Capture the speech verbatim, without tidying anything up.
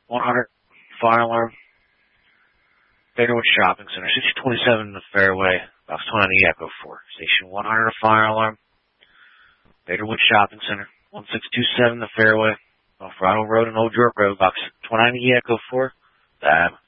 one hundred, fire alarm. Baderwood Shopping Center, six twenty-seven in the fairway, box twenty Echo four. Station one hundred, fire alarm. Baderwood Shopping Center, one six two seven in the fairway, off Ronald Road and Old York Road, box twenty Echo four. Tab.